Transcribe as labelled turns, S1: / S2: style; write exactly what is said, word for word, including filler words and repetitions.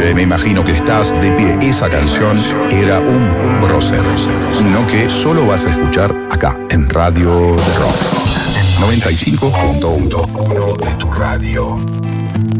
S1: donde me imagino que estás de pie. Esa canción era un prócer, no que solo vas a escuchar acá, en Radio de Rock. noventa y cinco punto uno de tu radio.